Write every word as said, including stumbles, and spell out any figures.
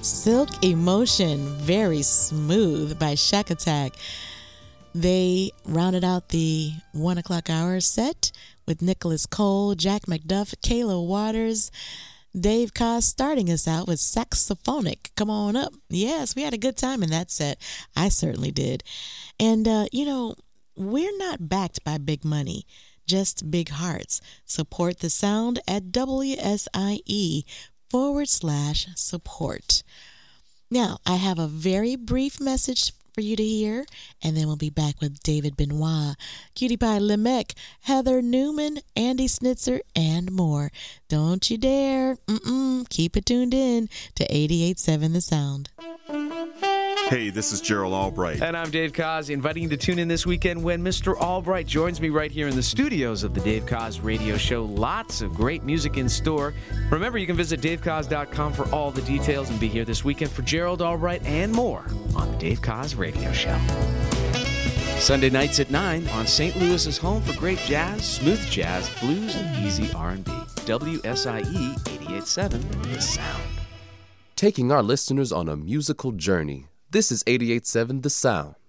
Silk Emotion, very smooth by Shack Attack. They rounded out the one o'clock hour set with Nicholas Cole, Jack McDuff, Kayla Waters, Dave Koz starting us out with Saxophonic. Come on up. Yes, we had a good time in that set. I certainly did. And, uh, you know, we're not backed by big money, just big hearts. Support the sound at W S I E forward slash support. Now, I have a very brief message for you to hear, and then we'll be back with David Benoit, Cutie Pie Lemec, Heather Newman, Andy Snitzer, and more. Don't you dare. Mm-mm. Keep it tuned in to eighty-eight point seven The Sound. Hey, this is Gerald Albright. And I'm Dave Koz, inviting you to tune in this weekend when Mister Albright joins me right here in the studios of the Dave Koz Radio Show. Lots of great music in store. Remember, you can visit dave koz dot com for all the details and be here this weekend for Gerald Albright and more on the Dave Koz Radio Show. Sunday nights at nine on Saint Louis's home for great jazz, smooth jazz, blues, and easy R and B. W S I E eighty-eight point seven The Sound. Taking our listeners on a musical journey. This is eighty-eight point seven The Sound.